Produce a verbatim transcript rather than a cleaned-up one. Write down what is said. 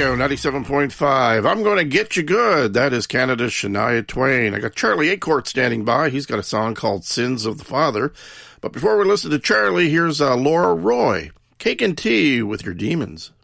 Radio ninety-seven point five. I'm going to get you good. That is Canada's Shania Twain. I got Charlie Acortt standing by. He's got a song called Sins of the Father. But before we listen to Charlie, here's uh, Laura Roy. Cake and Tea with Your Demons.